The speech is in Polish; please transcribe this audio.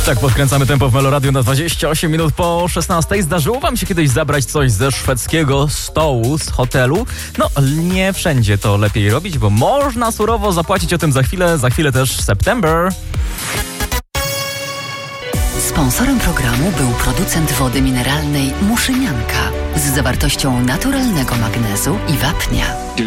Tak, podkręcamy tempo w Meloradiu na 28 minut po 16. Zdarzyło wam się kiedyś zabrać coś ze szwedzkiego stołu, z hotelu? No, nie wszędzie to lepiej robić, bo można surowo zapłacić, o tym za chwilę też September. Sponsorem programu był producent wody mineralnej Muszynianka z zawartością naturalnego magnezu i wapnia.